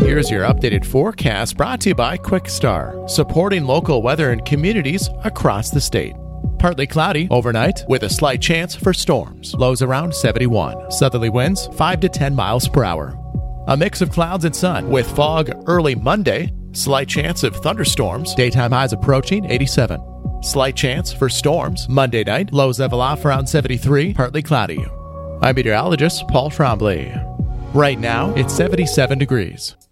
Here's your updated forecast brought to you by QuickStar, supporting local weather in communities across the state. Partly cloudy overnight with a slight chance for storms. Lows around 71. Southerly winds 5 to 10 miles per hour. A mix of clouds and sun with fog early Monday. Slight chance of thunderstorms. Daytime highs approaching 87. Slight chance for storms Monday night. Lows level off around 73. Partly cloudy. I'm meteorologist Paul Trombley. Right now, it's 77 degrees.